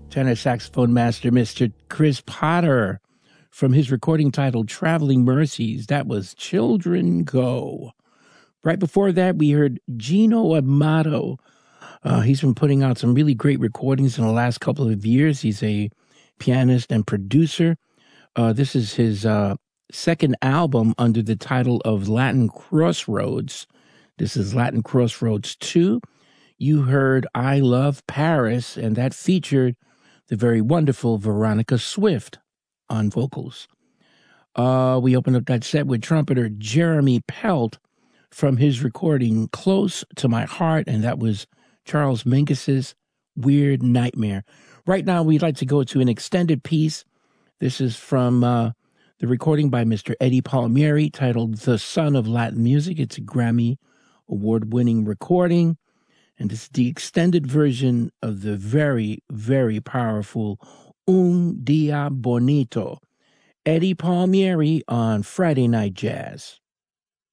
tenor saxophone master, Mr. Chris Potter, from his recording titled Traveling Mercies. That was Children Go. Right before that, we heard Gino Amato. He's been putting out some really great recordings in the last couple of years. He's a pianist and producer. This is his second album under the title of Latin Crossroads. This is Latin Crossroads 2. You heard I Love Paris, and that featured the very wonderful Veronica Swift on vocals. We opened up that set with trumpeter Jeremy Pelt from his recording Close to My Heart, and that was Charles Mingus's Weird Nightmare. Right now, we'd like to go to an extended piece. This is from the recording by Mr. Eddie Palmieri titled The Son of Latin Music. It's a Grammy award-winning recording, and it's the extended version of the very, very powerful Un Dia Bonito. Eddie Palmieri on Friday Night Jazz.